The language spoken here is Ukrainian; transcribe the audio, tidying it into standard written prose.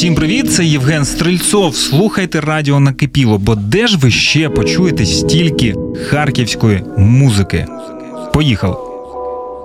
Всім привіт, це Євген Стрельцов. Слухайте радіо Накипіло, бо де ж ви ще почуєте стільки харківської музики? Поїхали!